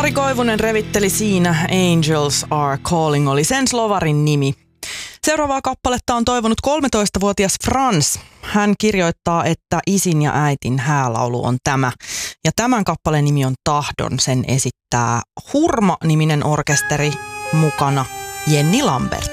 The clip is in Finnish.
Mari Koivunen revitteli siinä Angels Are Calling, oli sen slovarin nimi. Seuraavaa kappaletta on toivonut 13-vuotias Frans. Hän kirjoittaa, että isin ja äitin häälaulu on tämä. Ja tämän kappaleen nimi on Tahdon. Sen esittää Hurma-niminen orkesteri, mukana Jenni Lambert.